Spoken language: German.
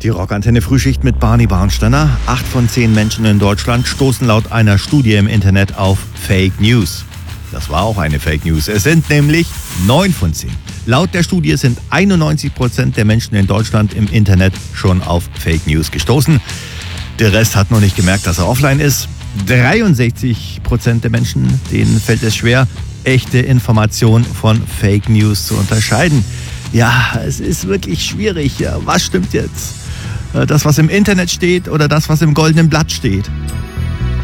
Die Rockantenne Frühschicht mit Barney Barnsteiner. 8 von 10 Menschen in Deutschland stoßen laut einer Studie im Internet auf Fake News. Das war auch eine Fake News. Es sind nämlich 9 von 10. Laut der Studie sind 91% der Menschen in Deutschland im Internet schon auf Fake News gestoßen. Der Rest hat noch nicht gemerkt, dass er offline ist. 63% der Menschen, denen fällt es schwer, echte Informationen von Fake News zu unterscheiden. Ja, es ist wirklich schwierig. Ja, was stimmt jetzt? Das, was im Internet steht oder das, was im goldenen Blatt steht?